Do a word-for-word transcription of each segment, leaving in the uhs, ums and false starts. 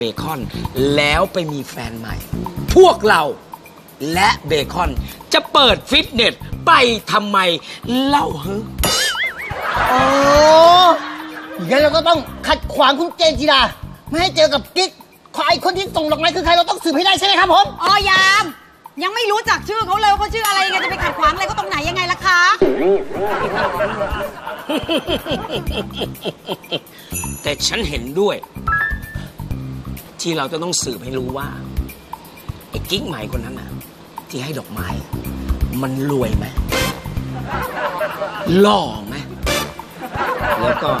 เบคอนแล้วไปมีแฟนใหม่พวกเราและเบคอนจะเปิดฟิตเนสไปทำไมเล่าเฮ้ออ๋องั้นเราก็ต้องขัดขวางคุณเจนจิราไม่ให้เจอกับกิ๊กใครคนที่ส่งดอกไม้คือใครเราต้องสืบให้ได้ใช่ไหมครับผมอ๋อยามยังไม่รู้จักชื่อเขาเลยเขาชื่ออะไรยังไงจะไปขัดขวางอะไรก็ตรงไหนยังไงล่ะคะแต่ฉันเห็นด้วยที่เราจะต้องสืบให้รู้ว่าไอ้กิ๊กใหม่คนนั้นน่ะที่ให้ดอกไม้มันรวยไหมหล่อไหมแล้วก็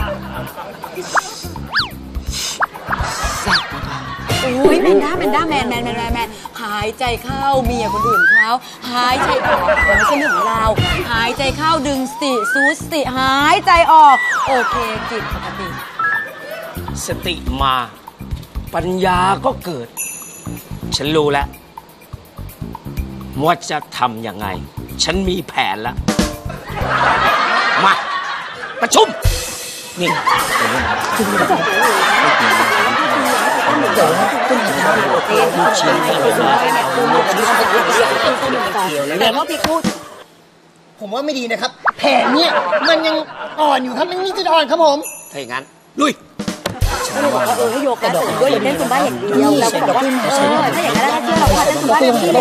แซ่บมากโอ้ยแมนด้าแมนด้าแมนแมนแมนแมนแมนหายใจเข้าเมียคนอื่นเขาหายใจออกไม่ใช่เรื่องของเราหายใจเข้าดึงสติซูสติหายใจออกโอเคจิตปกติสติมาปัญญาก็เกิดฉันรู้แล้วว่าจะทำยังไงฉันมีแผนแล้วมาประชุมนี่แต่ก็พี่พูดผมว่าไม่ดีนะครับแผนเนี่ยมันยังอ่อนอยู่ครับมันนี่จะอ่อนครับผมถ้าอย่างนั้นลุยก็เลยบอกว่าเออให้โยกะเสริมด้วยอย่าเต้นซุมบ้าอย่างเดียวแล้วก็บอกว่าเออถ้าอย่างนั้นถ้าเชื่อเราว่าเต้นซุมบ้าอย่างเดียว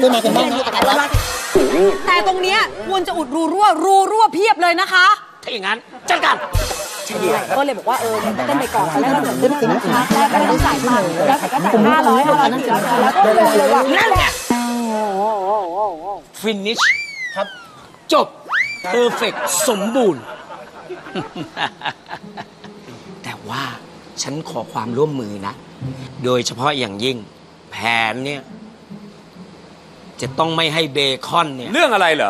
แต่ตรงเนี้ยควรจะอุดรูรั่วรูรั่วเพียบเลยนะคะถ้าอย่างนั้นจัดการใช่ก็เลยบอกว่าเออเต้นไปก่อนแล้วเราเดี๋ยวขึ้นสินค้าแรกก็ต้องจ่ายตังค์แล้วก็จ่ายห้าร้อยห้าร้อยสี่ร้อยแล้วก็เลยว่านั่นไง finish ครับจบ perfect สมบูรณ์แต่ว่าฉันขอความร่วมมือนะโดยเฉพาะอย่างยิ่งแผนเนี่ยจะต้องไม่ให้เบคอนเนี่ยเรื่องอะไรเหรอ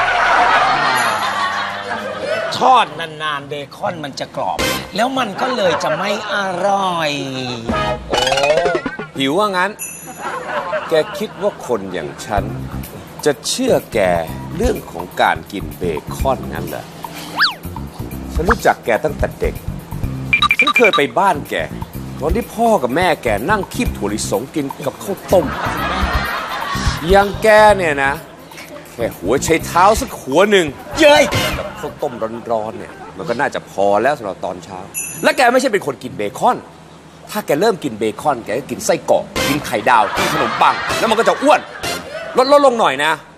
ทอดนานๆเบคอนมันจะกรอบแล้วมันก็เลยจะไม่อร่อยโอ้หิวว่างั้นแกคิดว่าคนอย่างฉันจะเชื่อแกเรื่องของการกินเบคอนงั้นเหรอฉันรู้จักแกตั้งแต่เด็กฉันเคยไปบ้านแกตอนที่พ่อกับแม่แกนั่งคีบถั่วลิสงกินกับข้าวต้มอย่างแกเนี่ยนะแค่หัวไชเท้าสักหัวหนึ่งเย้ยกับข้าวต้มร้อนๆเนี่ยมันก็น่าจะพอแล้วสำหรับตอนเช้าและแกไม่ใช่เป็นคนกินเบคอนถ้าแกเริ่มกินเบคอนแกก็กินไส้กรอกกินไข่ดาวกินขนมปังแล้วมันก็จะอ้วนลดลดลงหน่อยนะ